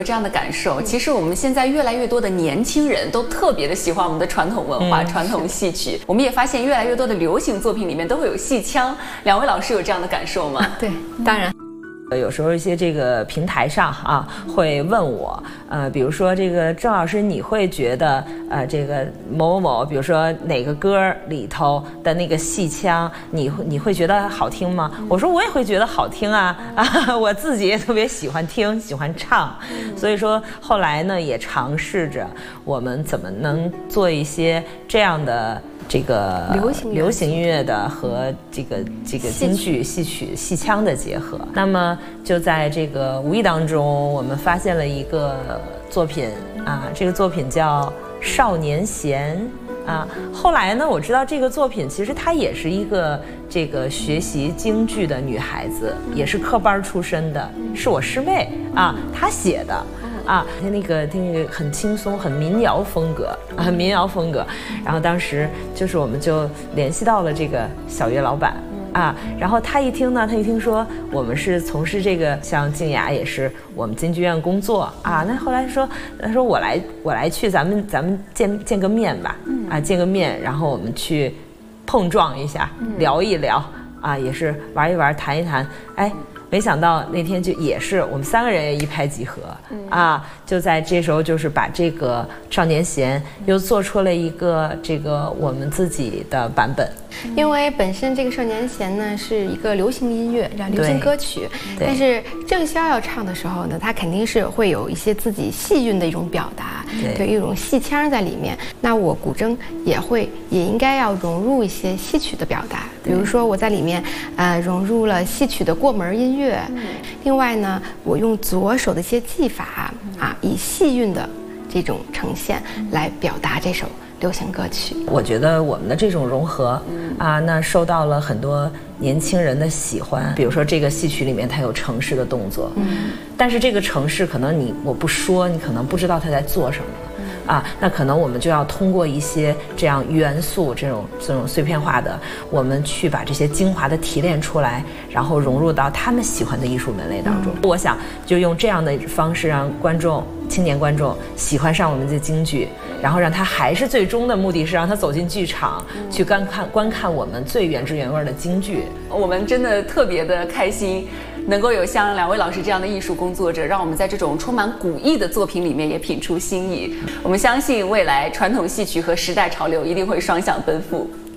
这样的感受，其实我们现在越来越多的年轻人都特别的喜欢我们的传统文化、传统戏曲。我们也发现越来越多的流行作品里面都会有戏腔。两位老师有这样的感受吗？ 对，当然。 有时候一些这个平台上啊会问我，比如说这个郑老师，你会觉得这个某某某，比如说哪个歌里头的那个戏腔，你会觉得好听吗？我说我也会觉得好听啊，我自己也特别喜欢听，喜欢唱，所以说后来呢也尝试着我们怎么能做一些这样的。这个流行音乐的和这个京剧、戏曲、戏腔的结合，那么就在这个无意当中，我们发现了一个作品啊，这个作品叫《少年弦》啊。后来呢，我知道这个作品其实她也是一个这个学习京剧的女孩子，也是科班出身的，是我师妹啊，她写的。啊，那个很轻松，很民谣风格，很民谣风格。然后当时就是我们就联系到了这个小岳老板啊，然后他一听说我们是从事这个，像静雅也是我们京剧院工作啊，那后来他说我来去咱们见个面吧，啊见个面，然后我们去碰撞一下，聊一聊啊，也是玩一玩，谈一谈，哎。没想到那天就也是我们3个人也一拍即合啊！就在这时候，就是把这个少年弦又做出了一个这个我们自己的版本。 因为本身这个少年弦呢是一个流行音乐，流行歌曲，但是郑潇要唱的时候呢，他肯定是会有一些自己戏韵的一种表达，对一种戏腔在里面。那我古筝也应该要融入一些戏曲的表达，比如说我在里面融入了戏曲的过门音乐，另外呢，我用左手的一些技法啊，以戏韵的这种呈现来表达这首流行歌曲。 我觉得我们的这种融合啊，那受到了很多年轻人的喜欢。比如说这个戏曲里面它有程式的动作，但是这个程式可能我不说，你可能不知道他在做什么。啊，那可能我们就要通过一些这样元素，这种碎片化的，我们去把这些精华的提炼出来，然后融入到他们喜欢的艺术门类当中。我想就用这样的方式让青年观众喜欢上我们的京剧，然后让他还是最终的目的是让他走进剧场去观看我们最原汁原味的京剧。 我们真的特别的开心。能够有像2位老师这样的艺术工作者，让我们在这种充满古意的作品里面也品出新意。我们相信未来传统戏曲和时代潮流一定会双向奔赴。